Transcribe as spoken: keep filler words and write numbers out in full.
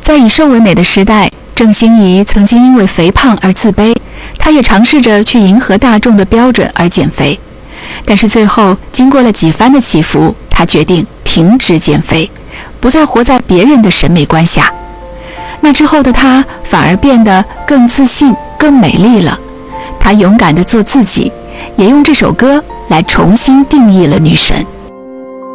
在以瘦为美的时代，郑欣宜曾经因为肥胖而自卑，她也尝试着去迎合大众的标准而减肥。但是最后，经过了几番的起伏，她决定停止减肥，不再活在别人的审美观下。那之后的她反而变得更自信、更美丽了。她勇敢地做自己，也用这首歌来重新定义了女神。